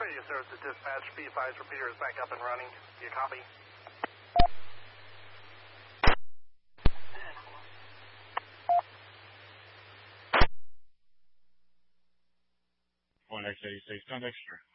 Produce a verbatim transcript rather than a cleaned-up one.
Radio service to dispatch. B five repeater is back up and running. Do you copy? One X eighty-six, contact extra.